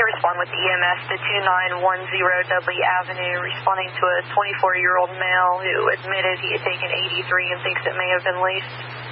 to respond with EMS to 2910 Dudley Avenue, responding to a 24-year-old male who admitted he had taken 83 and thinks it may have been leased.